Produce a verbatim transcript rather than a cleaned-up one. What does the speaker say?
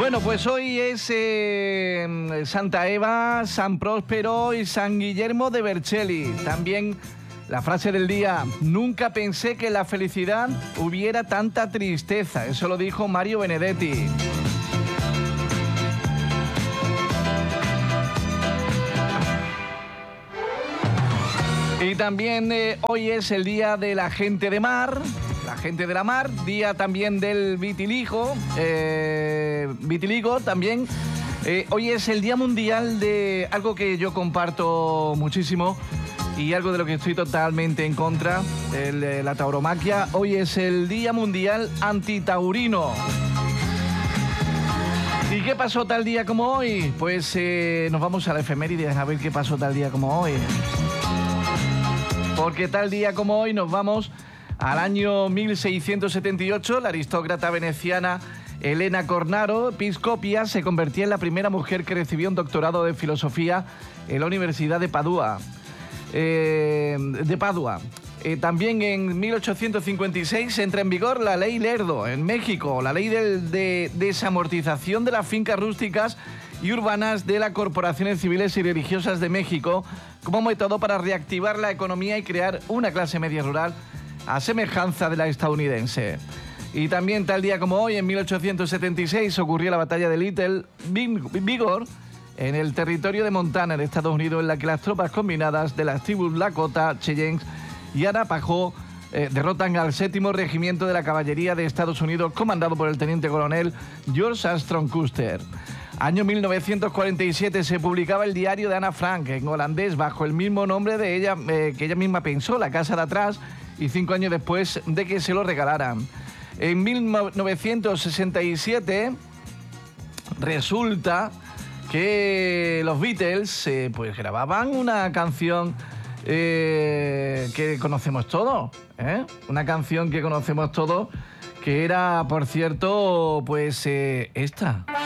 Bueno, pues hoy es eh, Santa Eva, San Próspero y San Guillermo de Vercelli. También la frase del día: nunca pensé que en la felicidad hubiera tanta tristeza. Eso lo dijo Mario Benedetti. Y también eh, hoy es el día de la gente de mar, la gente de la mar, día también del vitiligo, eh, vitiligo también. Eh, hoy es el día mundial de algo que yo comparto muchísimo y algo de lo que estoy totalmente en contra, el, eh, la tauromaquia. Hoy es el día mundial antitaurino. ¿Y qué pasó tal día como hoy? Pues eh, nos vamos a la efemérides a ver qué pasó tal día como hoy. Porque tal día como hoy nos vamos al año mil seiscientos setenta y ocho. La aristócrata veneciana Elena Cornaro Piscopia se convertía en la primera mujer que recibió un doctorado de filosofía en la Universidad de Padua. Eh, de Padua. Eh, también en mil ochocientos cincuenta y seis entra en vigor la Ley Lerdo en México, la ley de, de desamortización de las fincas rústicas y urbanas de las corporaciones civiles y religiosas de México, como método para reactivar la economía y crear una clase media rural a semejanza de la estadounidense. Y también tal día como hoy, en mil ochocientos setenta y seis, ocurrió la batalla de Little Bighorn en el territorio de Montana, en Estados Unidos, en la que las tropas combinadas de las tribus Lakota, Cheyennes y Arapaho eh, derrotan al séptimo regimiento de la caballería de Estados Unidos, comandado por el teniente coronel George Armstrong Custer. Año mil novecientos cuarenta y siete se publicaba el diario de Ana Frank en holandés bajo el mismo nombre de ella eh, que ella misma pensó, La casa de atrás, y cinco años después de que se lo regalaran. En mil novecientos sesenta y siete resulta que los Beatles eh, pues grababan una canción eh, que conocemos todos, ¿eh? Una canción que conocemos todos, que era, por cierto, pues eh, esta.